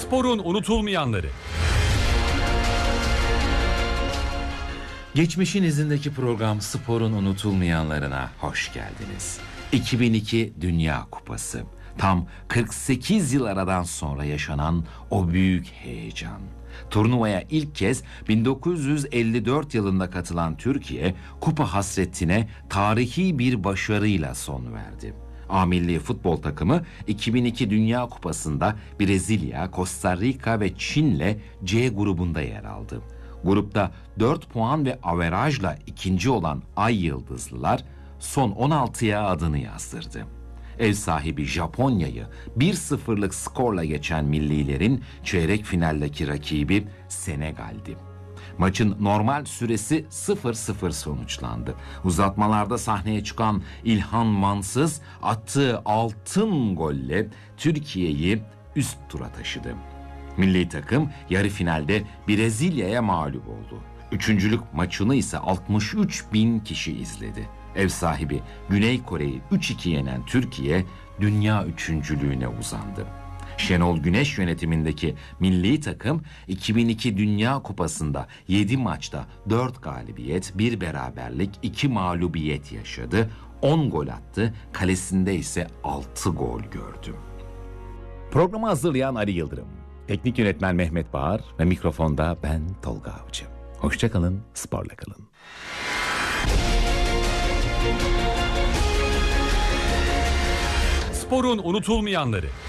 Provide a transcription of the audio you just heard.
Sporun unutulmayanları. Geçmişin izindeki program Sporun unutulmayanlarına hoş geldiniz. 2002 Dünya Kupası. Tam 48 yıl aradan sonra yaşanan o büyük heyecan. Turnuvaya ilk kez 1954 yılında katılan Türkiye, kupa hasretine tarihi bir başarıyla son verdi. A milli futbol takımı 2002 Dünya Kupası'nda Brezilya, Costa Rica ve Çin'le C grubunda yer aldı. Grupta 4 puan ve averajla ikinci olan Ay Yıldızlılar son 16'ya adını yazdırdı. Ev sahibi Japonya'yı 1-0'lık skorla geçen millilerin çeyrek finaldeki rakibi Senegal'di. Maçın normal süresi 0-0 sonuçlandı. Uzatmalarda sahneye çıkan İlhan Mansız attığı altın golle Türkiye'yi üst tura taşıdı. Milli takım yarı finalde Brezilya'ya mağlup oldu. Üçüncülük maçını ise 63 bin kişi izledi. Ev sahibi Güney Kore'yi 3-2 yenen Türkiye dünya üçüncülüğüne uzandı. Şenol Güneş yönetimindeki milli takım 2002 Dünya Kupası'nda 7 maçta 4 galibiyet, 1 beraberlik, 2 mağlubiyet yaşadı. 10 gol attı, kalesinde ise 6 gol gördü. Programı hazırlayan Ali Yıldırım, teknik yönetmen Mehmet Bağır ve mikrofonda ben Tolga Avcı. Hoşça kalın, sporla kalın. Sporun unutulmayanları.